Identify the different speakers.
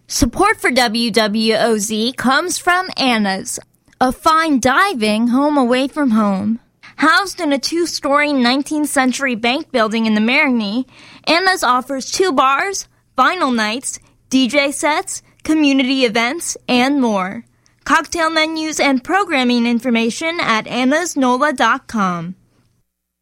Speaker 1: Support for WWOZ comes from Anna's, a fine diving home away from home. Housed in a 2-story 19th century bank building in the Marigny, Anna's offers 2 bars, vinyl nights, DJ sets, community events, and more. Cocktail menus and programming information at annasnola.com.